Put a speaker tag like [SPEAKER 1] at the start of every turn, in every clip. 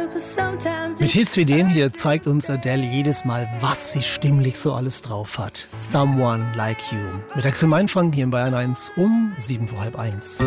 [SPEAKER 1] Mit Hits wie den hier zeigt uns Adele jedes Mal, was sie stimmlich so alles drauf hat. Someone Like You. Mit Axel Mainfang hier in Bayern 1 um 7:30.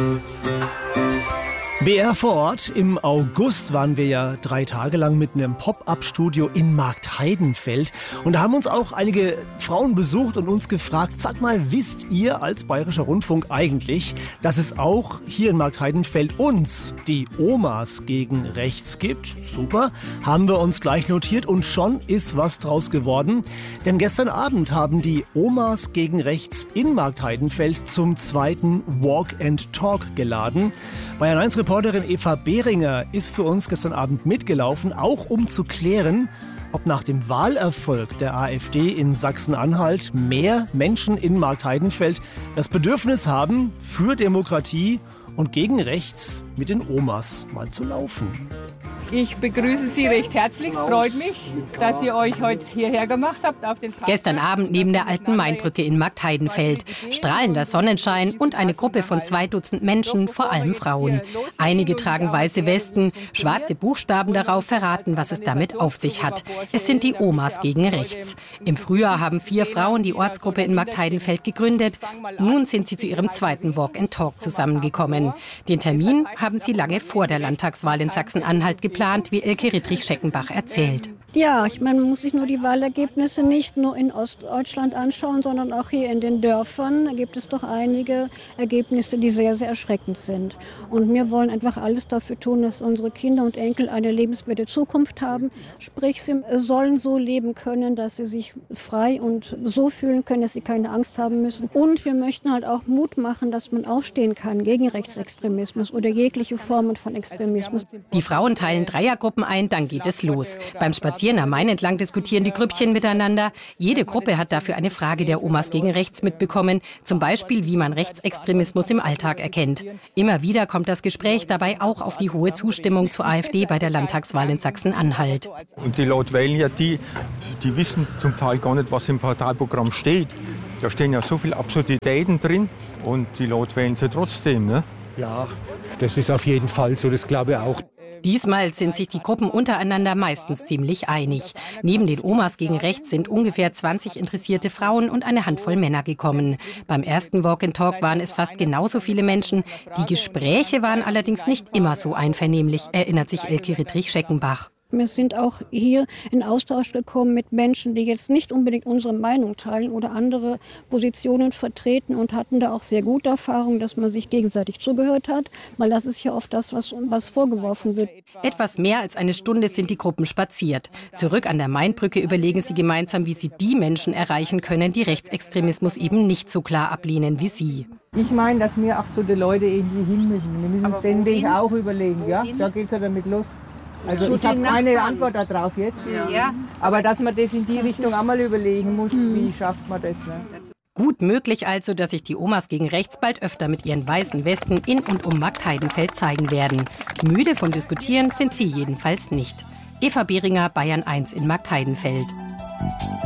[SPEAKER 1] BR vor Ort. Im August waren wir ja 3 Tage lang mit einem Pop-Up-Studio in Marktheidenfeld. Und da haben uns auch einige Frauen besucht und uns gefragt, sag mal, wisst ihr als Bayerischer Rundfunk eigentlich, dass es auch hier in Marktheidenfeld uns, die Omas gegen Rechts gibt? Super, haben wir uns gleich notiert und schon ist was draus geworden. Denn gestern Abend haben die Omas gegen Rechts in Marktheidenfeld zum 2. Walk and Talk geladen. Bayern 1 Reporterin Eva Behringer ist für uns gestern Abend mitgelaufen, auch um zu klären, ob nach dem Wahlerfolg der AfD in Sachsen-Anhalt mehr Menschen in Marktheidenfeld das Bedürfnis haben, für Demokratie und gegen Rechts mit den Omas mal zu laufen.
[SPEAKER 2] Ich begrüße Sie recht herzlich. Es freut mich, dass ihr euch heute hierher gemacht habt auf den Parkplatz.
[SPEAKER 3] Gestern Abend neben der alten Mainbrücke in Marktheidenfeld. Strahlender Sonnenschein und eine Gruppe von 2 Dutzend Menschen, vor allem Frauen. Einige tragen weiße Westen. Schwarze Buchstaben darauf verraten, was es damit auf sich hat. Es sind die Omas gegen Rechts. Im Frühjahr haben 4 Frauen die Ortsgruppe in Marktheidenfeld gegründet. Nun sind sie zu ihrem 2. Walk and Talk zusammengekommen. Den Termin haben sie lange vor der Landtagswahl in Sachsen-Anhalt geplant, wie Elke Rittrich-Scheckenbach erzählt.
[SPEAKER 4] Ja, ich meine, man muss sich nur die Wahlergebnisse nicht nur in Ostdeutschland anschauen, sondern auch hier in den Dörfern. Da gibt es doch einige Ergebnisse, die sehr, sehr erschreckend sind. Und wir wollen einfach alles dafür tun, dass unsere Kinder und Enkel eine lebenswerte Zukunft haben. Sprich, sie sollen so leben können, dass sie sich frei und so fühlen können, dass sie keine Angst haben müssen. Und wir möchten halt auch Mut machen, dass man aufstehen kann gegen Rechtsextremismus oder jegliche Formen von Extremismus.
[SPEAKER 3] Die Frauen teilen Dreiergruppen ein, dann geht es los. Beim Spazieren am Main entlang diskutieren die Grüppchen miteinander. Jede Gruppe hat dafür eine Frage der Omas gegen Rechts mitbekommen. Zum Beispiel, wie man Rechtsextremismus im Alltag erkennt. Immer wieder kommt das Gespräch dabei auch auf die hohe Zustimmung zur AfD bei der Landtagswahl in Sachsen-Anhalt.
[SPEAKER 5] Und die Leute wählen ja die wissen zum Teil gar nicht, was im Parteiprogramm steht. Da stehen ja so viele Absurditäten drin und die Leute wählen sie trotzdem, ne?
[SPEAKER 6] Ja, das ist auf jeden Fall so, das glaube ich auch.
[SPEAKER 3] Diesmal sind sich die Gruppen untereinander meistens ziemlich einig. Neben den Omas gegen Rechts sind ungefähr 20 interessierte Frauen und eine Handvoll Männer gekommen. Beim ersten Walk and Talk waren es fast genauso viele Menschen. Die Gespräche waren allerdings nicht immer so einvernehmlich, erinnert sich Elke Rittrich-Scheckenbach.
[SPEAKER 4] Wir sind auch hier in Austausch gekommen mit Menschen, die jetzt nicht unbedingt unsere Meinung teilen oder andere Positionen vertreten und hatten da auch sehr gute Erfahrungen, dass man sich gegenseitig zugehört hat, weil das ist ja oft das, was vorgeworfen wird.
[SPEAKER 3] Etwas mehr als eine Stunde sind die Gruppen spaziert. Zurück an der Mainbrücke überlegen sie gemeinsam, wie sie die Menschen erreichen können, die Rechtsextremismus eben nicht so klar ablehnen wie sie.
[SPEAKER 2] Ich meine, dass wir auch zu den Leuten irgendwie hin müssen. Wir müssen uns den Weg auch überlegen. Ja? Da geht es ja damit los. Also ich habe keine Antwort darauf jetzt. Ja. Aber dass man das in die Richtung einmal überlegen muss, wie schafft man das? Ne?
[SPEAKER 3] Gut möglich also, dass sich die Omas gegen Rechts bald öfter mit ihren weißen Westen in und um Marktheidenfeld zeigen werden. Müde vom Diskutieren sind sie jedenfalls nicht. Eva Behringer, Bayern 1 in Marktheidenfeld.